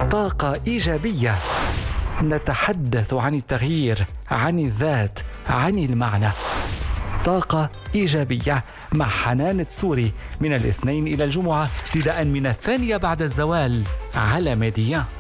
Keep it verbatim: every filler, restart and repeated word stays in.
طاقة إيجابية. نتحدث عن التغيير، عن الذات، عن المعنى. طاقة إيجابية مع حنان تسوري من الاثنين إلى الجمعة ابتداء من الثانية بعد الزوال على ميديا.